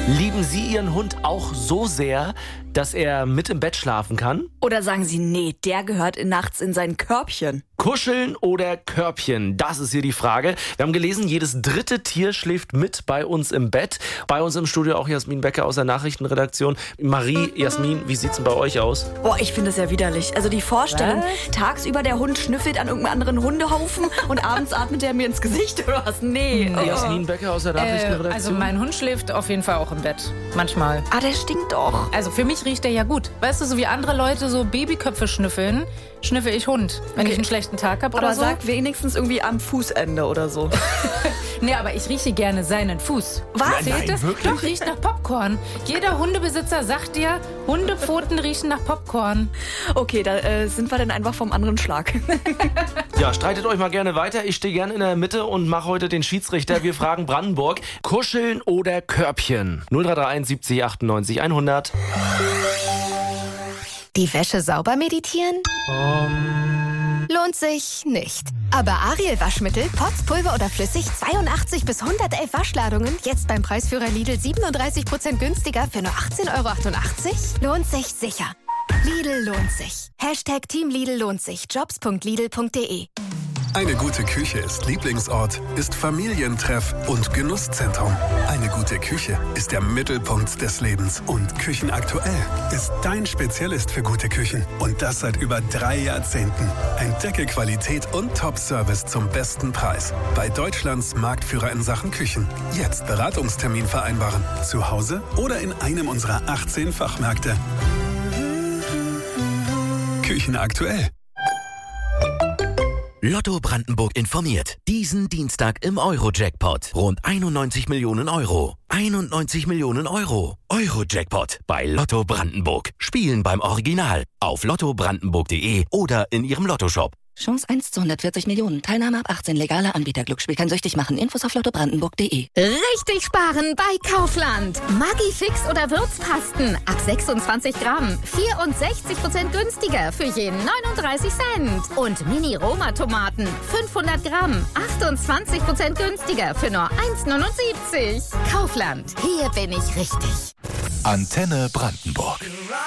Lieben Sie Ihren Hund auch so sehr, dass er mit im Bett schlafen kann? Oder sagen Sie, nee, der gehört nachts in sein Körbchen? Kuscheln oder Körbchen? Das ist hier die Frage. Wir haben gelesen, jedes dritte Tier schläft mit bei uns im Bett. Bei uns im Studio auch Jasmin Becker aus der Nachrichtenredaktion. Marie, Jasmin, wie sieht's denn bei euch aus? Boah, ich finde es ja widerlich. Also die Vorstellung, tagsüber der Hund schnüffelt an irgendeinem anderen Hundehaufen und abends atmet er mir ins Gesicht oder was? Nee. Jasmin Becker aus der Nachrichtenredaktion. Also mein Hund schläft auf jeden Fall auch im Bett. Manchmal. Ah, der stinkt doch. Also für mich riecht der ja gut. Weißt du, so wie andere Leute so Babyköpfe schnüffeln, schnüffel ich Hund, wenn ich einen schlechten Tag habe oder Aber so. sag wenigstens irgendwie am Fußende oder so. Nee, aber ich rieche gerne seinen Fuß. Was? Zählt das? wirklich? Doch, riecht nach Popcorn. Jeder Hundebesitzer sagt dir, Hundepfoten riechen nach Popcorn. Okay, da sind wir dann einfach vom anderen Schlag. Ja, streitet euch mal gerne weiter. Ich stehe gerne in der Mitte und mache heute den Schiedsrichter. Wir fragen Brandenburg. Kuscheln oder Körbchen? 0331 70 98 100. Die Wäsche sauber meditieren? Lohnt sich nicht. Aber Ariel Waschmittel, Pots, Pulver oder flüssig, 82 bis 111 Waschladungen, jetzt beim Preisführer Lidl 37% günstiger für nur 18,88 €? Lohnt sich sicher. Lidl lohnt sich. Hashtag Team Lidl lohnt sich. Jobs.lidl.de. Eine gute Küche ist Lieblingsort, ist Familientreff und Genusszentrum. Eine gute Küche ist der Mittelpunkt des Lebens. Und Küchenaktuell ist dein Spezialist für gute Küchen. Und das seit über 3 Jahrzehnten. Entdecke Qualität und Top-Service zum besten Preis. Bei Deutschlands Marktführer in Sachen Küchen. Jetzt Beratungstermin vereinbaren. Zu Hause oder in einem unserer 18 Fachmärkte. Küchenaktuell. Lotto Brandenburg informiert. Diesen Dienstag im Euro-Jackpot. Rund 91 Millionen Euro. 91 Millionen Euro. Euro-Jackpot bei Lotto Brandenburg. Spielen beim Original. Auf lottobrandenburg.de oder in Ihrem Lottoshop. Chance 1 zu 140 Millionen. Teilnahme ab 18. Legaler Anbieter. Glücksspiel kann süchtig machen. Infos auf lottobrandenburg.de. Richtig sparen bei Kaufland. Maggi-Fix oder Würzpasten ab 26 Gramm. 64% günstiger für jeden 39 Cent. Und Mini-Roma-Tomaten 500 Gramm. 28% günstiger für nur 1,79. Kaufland. Hier bin ich richtig. Antenne Brandenburg.